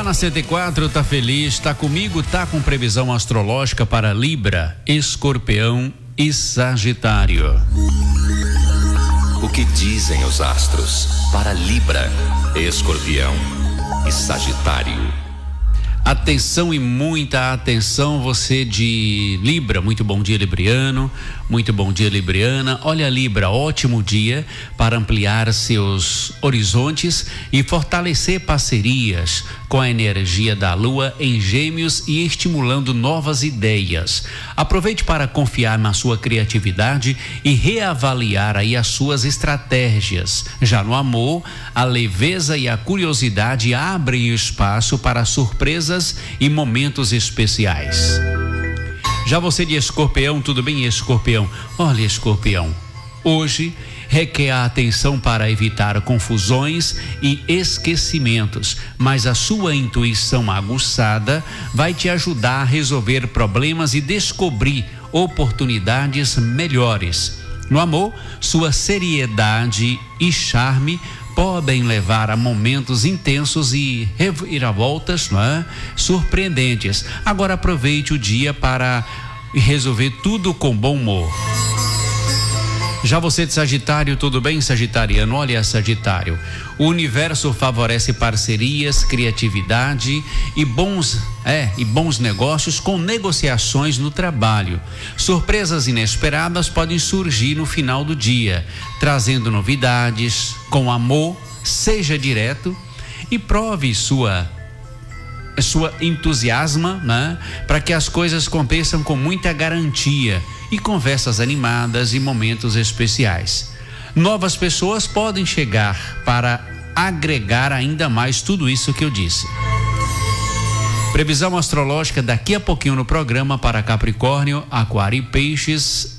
na 104, tá feliz, tá comigo, tá com previsão astrológica para Libra, Escorpião e Sagitário. O que dizem os astros para Libra, Escorpião e Sagitário? Atenção e muita atenção, você de Libra, muito bom dia, Libriano, muito bom dia, Libriana. Olha, Libra, ótimo dia para ampliar seus horizontes e fortalecer parcerias com a energia da Lua em Gêmeos e estimulando novas ideias. Aproveite para confiar na sua criatividade e reavaliar aí as suas estratégias. Já no amor, a leveza e a curiosidade abrem espaço para surpresas e momentos especiais. Já você de Escorpião, tudo bem, Escorpião? Olha, Escorpião, hoje requer a atenção para evitar confusões e esquecimentos, mas a sua intuição aguçada vai te ajudar a resolver problemas e descobrir oportunidades melhores. No amor, sua seriedade e charme podem levar a momentos intensos e reviravoltas, não é? Surpreendentes. Agora aproveite o dia para resolver tudo com bom humor. Já você de Sagitário, tudo bem, Sagitariano? Olha, Sagitário, o universo favorece parcerias, criatividade e bons negócios com negociações no trabalho. Surpresas inesperadas podem surgir no final do dia, trazendo novidades. Com amor, seja direto e prove sua entusiasmo, né? Para que as coisas aconteçam com muita garantia e conversas animadas e momentos especiais. Novas pessoas podem chegar para agregar ainda mais tudo isso que eu disse. Previsão astrológica daqui a pouquinho no programa para Capricórnio, Aquário e Peixes.